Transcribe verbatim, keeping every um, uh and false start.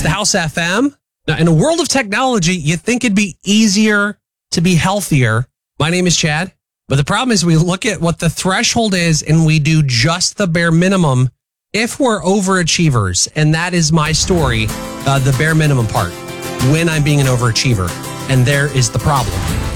the House F M. Now, in a world of technology, you'd think it'd be easier to be healthier. My name is Chad. But the problem is we look at what the threshold is and we do just the bare minimum if we're overachievers. And that is my story, uh, the bare minimum part, when I'm being an overachiever. And there is the problem.